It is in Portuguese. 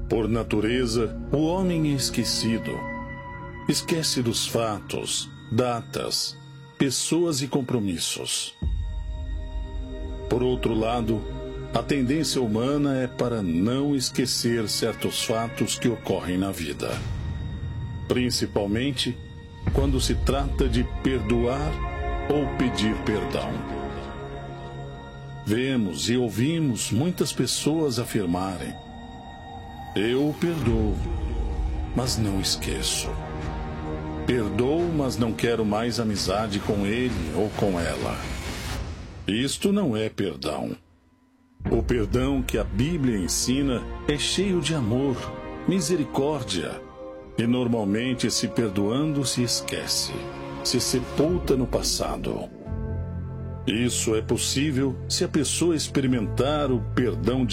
Por natureza, o homem é esquecido. Esquece dos fatos, datas, pessoas e compromissos. Por outro lado, a tendência humana é para não esquecer certos fatos que ocorrem na vida. Principalmente quando se trata de perdoar ou pedir perdão. Vemos e ouvimos muitas pessoas afirmarem: eu perdoo, mas não esqueço. Perdoo, mas não quero mais amizade com ele ou com ela. Isto não é perdão. O perdão que a Bíblia ensina é cheio de amor, misericórdia, e normalmente, se perdoando, se esquece, se sepulta no passado. Isso é possível se a pessoa experimentar o perdão